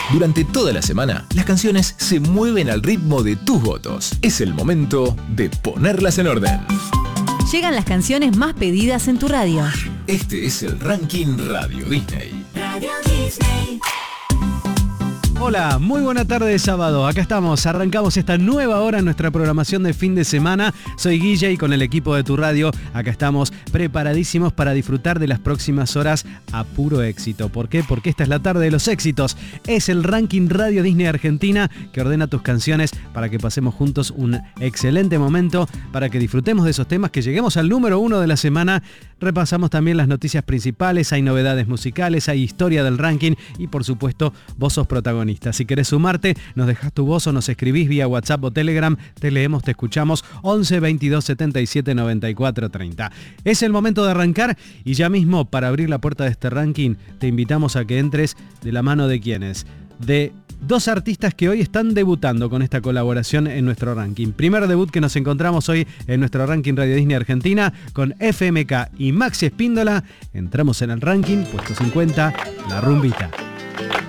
Durante toda la semana, las canciones se mueven al ritmo de tus votos. Es el momento de ponerlas en orden. Llegan las canciones más pedidas en tu radio. Este es el Ranking Radio Disney. Radio Disney. Hola, muy buena tarde de sábado. Acá estamos, arrancamos esta nueva hora en nuestra programación de fin de semana. Soy Guille y con el equipo de Tu Radio, acá estamos preparadísimos para disfrutar de las próximas horas a puro éxito. ¿Por qué? Porque esta es la tarde de los éxitos. Es el Ranking Radio Disney Argentina que ordena tus canciones para que pasemos juntos un excelente momento, para que disfrutemos de esos temas, que lleguemos al número 1 de la semana. Repasamos también las noticias principales, hay novedades musicales, hay historia del ranking y por supuesto vos sos protagonista. Si querés sumarte, nos dejás tu voz o nos escribís vía WhatsApp o Telegram, te leemos, te escuchamos, 11 22 77 94 30. Es el momento de arrancar y ya mismo para abrir la puerta de este ranking te invitamos a que entres de la mano de quienes, de dos artistas que hoy están debutando con esta colaboración en nuestro ranking. Primer debut que nos encontramos hoy en nuestro ranking Radio Disney Argentina con FMK y Maxi Espíndola. Entramos en el ranking, puesto 50, La Rumbita.